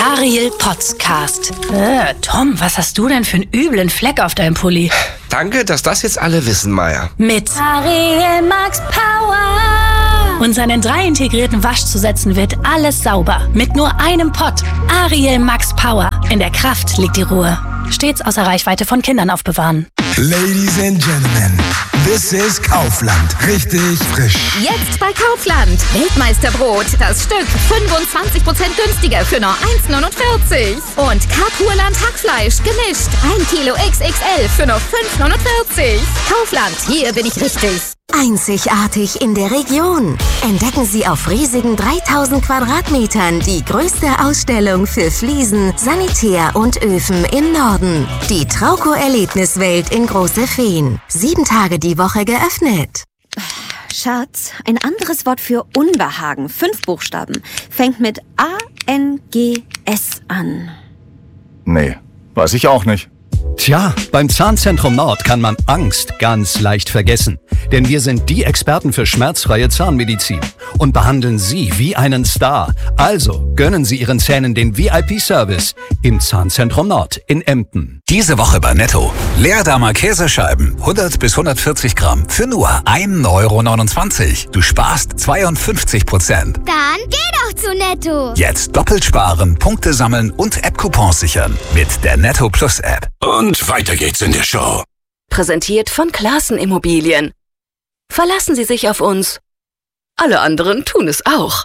Ariel Podcast. Tom, was hast du denn für einen üblen Fleck auf deinem Pulli? Danke, dass das jetzt alle wissen, Maya. Mit Ariel Max Power und seinen 3 integrierten Waschzusätzen wird alles sauber. Mit nur einem Pott. Ariel Max Power. In der Kraft liegt die Ruhe. Stets außer Reichweite von Kindern aufbewahren. Ladies and Gentlemen, this is Kaufland. Richtig frisch. Jetzt bei Kaufland. Weltmeisterbrot. Das Stück 25% günstiger für nur 1,49. Und Karpurland Hackfleisch gemischt. 1 Kilo XXL für nur 5,49. Kaufland, hier bin ich richtig. Einzigartig in der Region. Entdecken Sie auf riesigen 3000 Quadratmetern die größte Ausstellung für Fliesen, Sanitär und Öfen im Norden. Die Trauco-Erlebniswelt in Große Feen. 7 Tage die Woche geöffnet. Schatz, ein anderes Wort für Unbehagen. 5 Buchstaben. Fängt mit A-N-G-S an. Nee, weiß ich auch nicht. Tja, beim Zahnzentrum Nord kann man Angst ganz leicht vergessen. Denn wir sind die Experten für schmerzfreie Zahnmedizin und behandeln Sie wie einen Star. Also gönnen Sie Ihren Zähnen den VIP-Service im Zahnzentrum Nord in Emden. Diese Woche bei Netto. Leerdammer Käsescheiben, 100 bis 140 Gramm für nur 1,29 €. Du sparst 52%. Dann geh doch zu Netto. Jetzt doppelt sparen, Punkte sammeln und App-Coupons sichern mit der Netto Plus App. Und weiter geht's in der Show. Präsentiert von Classen Immobilien. Verlassen Sie sich auf uns. Alle anderen tun es auch.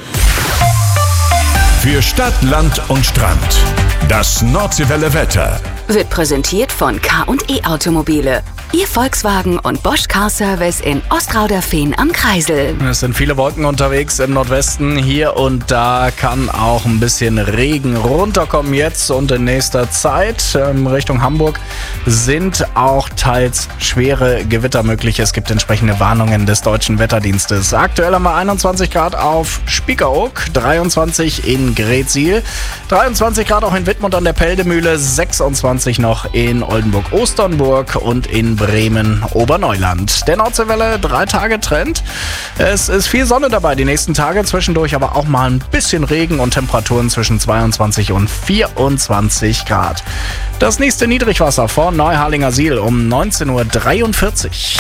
Für Stadt, Land und Strand. Das Nordseewelle Wetter Wird präsentiert von K&E Automobile. Ihr Volkswagen und Bosch Car Service in Ostrauderfehn am Kreisel. Es sind viele Wolken unterwegs im Nordwesten. Hier und da kann auch ein bisschen Regen runterkommen jetzt und in nächster Zeit. Richtung Hamburg sind auch teils schwere Gewitter möglich. Es gibt entsprechende Warnungen des Deutschen Wetterdienstes. Aktuell haben wir 21 Grad auf Spiekeroog, 23 in Greetsiel, 23 Grad auch in Wittmund an der Peldemühle, 26 noch in Oldenburg-Osternburg und in Bremen-Oberneuland. Der Nordseewelle 3 Tage Trend. Es ist viel Sonne dabei die nächsten Tage, zwischendurch aber auch mal ein bisschen Regen und Temperaturen zwischen 22 und 24 Grad. Das nächste Niedrigwasser vor Neuharlinger Siel um 19:43 Uhr.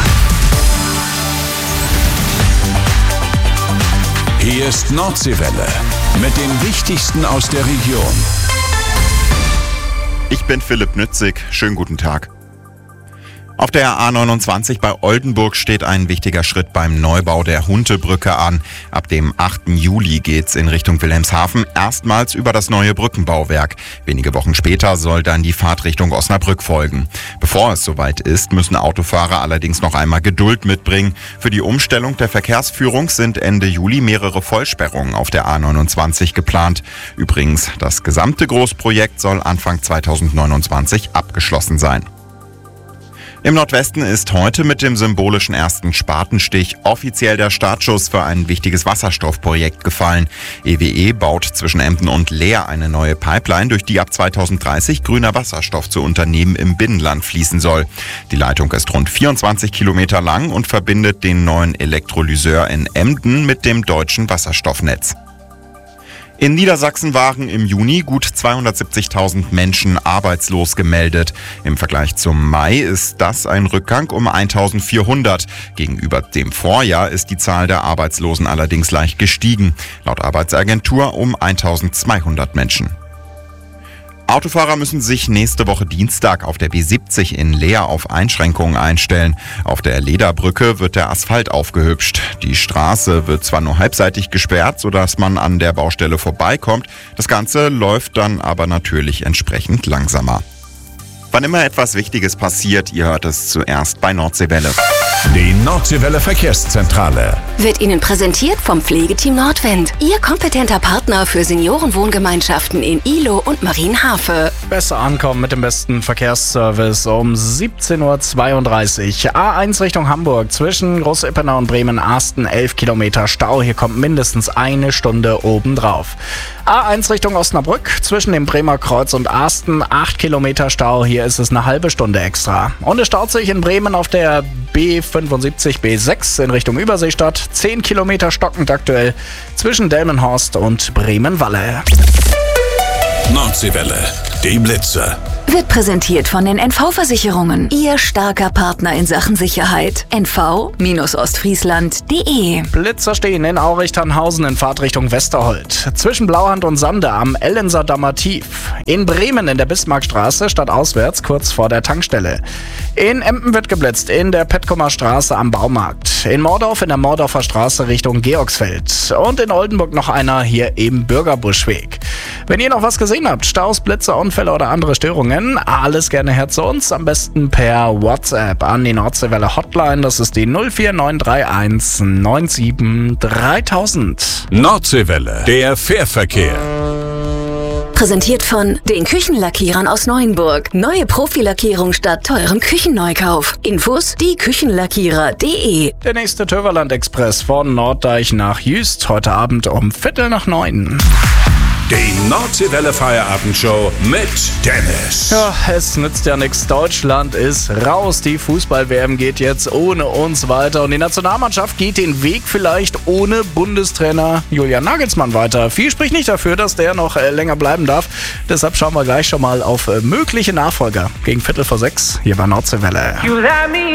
Hier ist Nordseewelle mit dem Wichtigsten aus der Region. Ich bin Philipp Nützig. Schönen guten Tag. Auf der A29 bei Oldenburg steht ein wichtiger Schritt beim Neubau der Huntebrücke an. Ab dem 8. Juli geht's in Richtung Wilhelmshaven erstmals über das neue Brückenbauwerk. Wenige Wochen später soll dann die Fahrt Richtung Osnabrück folgen. Bevor es soweit ist, müssen Autofahrer allerdings noch einmal Geduld mitbringen. Für die Umstellung der Verkehrsführung sind Ende Juli mehrere Vollsperrungen auf der A29 geplant. Übrigens, das gesamte Großprojekt soll Anfang 2029 abgeschlossen sein. Im Nordwesten ist heute mit dem symbolischen ersten Spatenstich offiziell der Startschuss für ein wichtiges Wasserstoffprojekt gefallen. EWE baut zwischen Emden und Leer eine neue Pipeline, durch die ab 2030 grüner Wasserstoff zu Unternehmen im Binnenland fließen soll. Die Leitung ist rund 24 Kilometer lang und verbindet den neuen Elektrolyseur in Emden mit dem deutschen Wasserstoffnetz. In Niedersachsen waren im Juni gut 270.000 Menschen arbeitslos gemeldet. Im Vergleich zum Mai ist das ein Rückgang um 1.400. Gegenüber dem Vorjahr ist die Zahl der Arbeitslosen allerdings leicht gestiegen. Laut Arbeitsagentur um 1.200 Menschen. Autofahrer müssen sich nächste Woche Dienstag auf der B70 in Leer auf Einschränkungen einstellen. Auf der Lederbrücke wird der Asphalt aufgehübscht. Die Straße wird zwar nur halbseitig gesperrt, sodass man an der Baustelle vorbeikommt. Das Ganze läuft dann aber natürlich entsprechend langsamer. Wann immer etwas Wichtiges passiert, ihr hört es zuerst bei Nordseewelle. Die Nordseewelle Verkehrszentrale Wird Ihnen präsentiert vom Pflegeteam Nordwind. Ihr kompetenter Partner für Seniorenwohngemeinschaften in Ihlow und Marienhafe. Besser ankommen mit dem besten Verkehrsservice um 17:32 Uhr. A1 Richtung Hamburg zwischen Großippenau und Bremen-Asten 11 Kilometer Stau. Hier kommt mindestens eine Stunde obendrauf. A1 Richtung Osnabrück zwischen dem Bremer Kreuz und Asten 8 Kilometer Stau. Hier ist es eine halbe Stunde extra. Und es staut sich in Bremen auf der B75 B6 in Richtung Überseestadt. 10 Kilometer stockend aktuell zwischen Delmenhorst und Bremen-Walle. Nordseewelle, die Blitzer. Wird präsentiert von den NV-Versicherungen. Ihr starker Partner in Sachen Sicherheit. nv-ostfriesland.de. Blitzer stehen in Aurich-Tannhausen in Fahrtrichtung Westerhold. Zwischen Blauhand und Sande am Ellenser-Dammer Tief. In Bremen in der Bismarckstraße stadtauswärts kurz vor der Tankstelle. In Empen wird geblitzt in der Petkumer Straße am Baumarkt. In Mordorf in der Mordorfer Straße Richtung Georgsfeld. Und in Oldenburg noch einer hier im Bürgerbuschweg. Wenn ihr noch was gesehen habt, Staus, Blitzer, Unfälle oder andere Störungen, alles gerne her zu uns, am besten per WhatsApp an die Nordseewelle Hotline, das ist die 04931 97 3000. Nordseewelle, der Fährverkehr. Präsentiert von den Küchenlackierern aus Neuenburg. Neue Profilackierung statt teurem Küchenneukauf. Infos dieküchenlackierer.de. Der nächste Töverland-Express von Norddeich nach Jüst, heute Abend um 8:45. Die Nordseewelle Feierabendshow mit Dennis. Ja, es nützt ja nichts. Deutschland ist raus. Die Fußball-WM geht jetzt ohne uns weiter. Und die Nationalmannschaft geht den Weg vielleicht ohne Bundestrainer Julian Nagelsmann weiter. Viel spricht nicht dafür, dass der noch länger bleiben darf. Deshalb schauen wir gleich schon mal auf mögliche Nachfolger. Gegen 5:45 hier bei Nordseewelle.